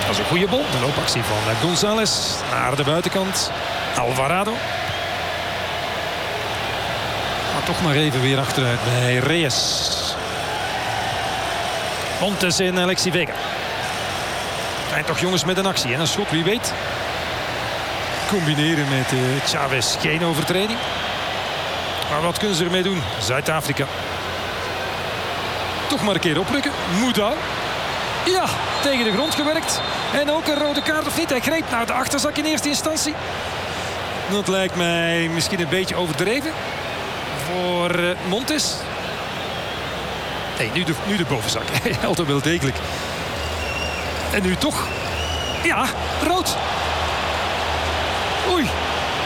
Dat is een goede bal. De loopactie van González naar de buitenkant. Alvarado. Maar toch maar even weer achteruit bij Reyes. Montes en Alexis Vega. Zijn toch jongens met een actie en een schot, wie weet. Combineren met Chavez, geen overtreding. Maar wat kunnen ze ermee doen? Zuid-Afrika. Toch maar een keer oprukken. Mouda. Ja, tegen de grond gewerkt. En ook een rode kaart of niet. Hij greep naar de achterzak in eerste instantie. Dat lijkt mij misschien een beetje overdreven. Voor Montes. Nee, nu de bovenzak. Altijd wel degelijk. En nu toch. Ja, rood. Oei.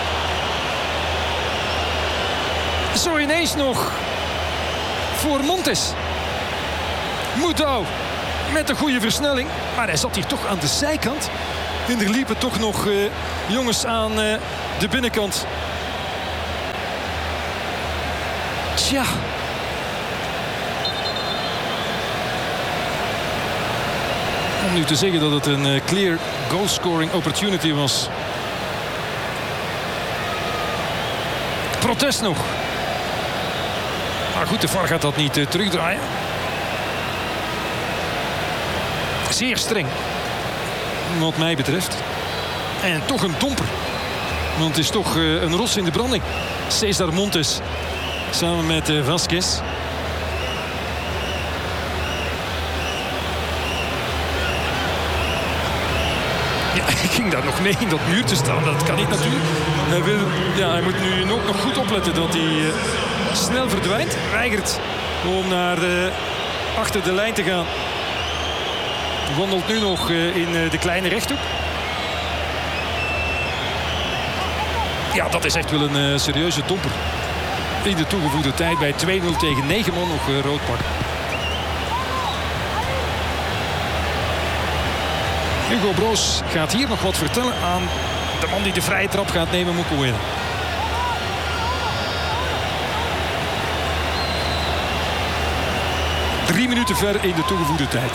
Zo ineens nog voor Montes. Moudou met een goede versnelling. Maar hij zat hier toch aan de zijkant. En er liepen toch nog jongens aan de binnenkant. Tja. Om nu te zeggen dat het een clear goal-scoring opportunity was. Protest nog. Maar goed, de VAR gaat dat niet terugdraaien. Zeer streng. Wat mij betreft. En toch een domper. Want het is toch een ros in de branding. César Montes. Samen met Vasquez. Ja, ik ging daar nog mee in dat muur te staan. Dat kan niet natuurlijk. Hij moet nu ook nog goed opletten dat hij snel verdwijnt. Weigert om naar achter de lijn te gaan. Wandelt nu nog in de kleine rechthoek. Ja, dat is echt wel een serieuze domper. In de toegevoegde tijd bij 2-0 tegen 9 man nog rood pak. Hugo Broos gaat hier nog wat vertellen aan de man die de vrije trap gaat nemen, Mokoena. Drie minuten ver in de toegevoegde tijd.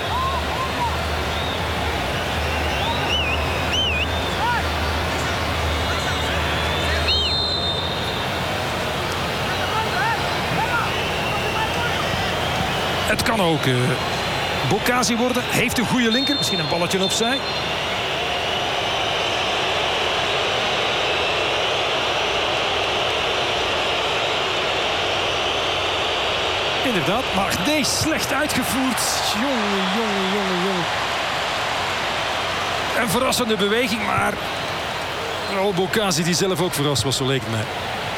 Het kan ook Bocasi worden. Heeft een goede linker. Misschien een balletje opzij. Inderdaad. Maar nee, slecht uitgevoerd. Jongen. Een verrassende beweging. Maar Bocasi die zelf ook verrast was, zo leek het mij.